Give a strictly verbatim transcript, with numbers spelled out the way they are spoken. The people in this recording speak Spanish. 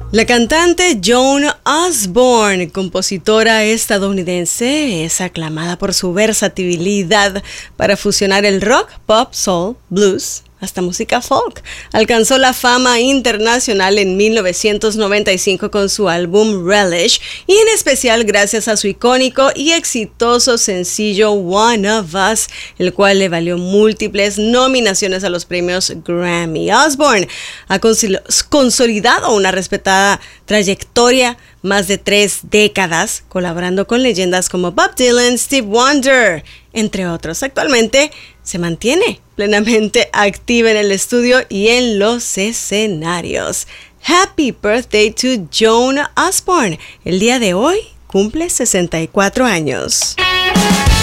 La cantante Joan Osborne, compositora estadounidense, es aclamada por su versatilidad para fusionar el rock, pop, soul, blues, hasta música folk. Alcanzó la fama internacional en mil novecientos noventa y cinco con su álbum Relish y en especial gracias a su icónico y exitoso sencillo One of Us, el cual le valió múltiples nominaciones a los premios Grammy. Osborne ha consolidado una respetada trayectoria, más de tres décadas, colaborando con leyendas como Bob Dylan, Stevie Wonder, entre otros. Actualmente se mantiene plenamente activa en el estudio y en los escenarios. Happy birthday to Joan Osborne. El día de hoy cumple sesenta y cuatro años.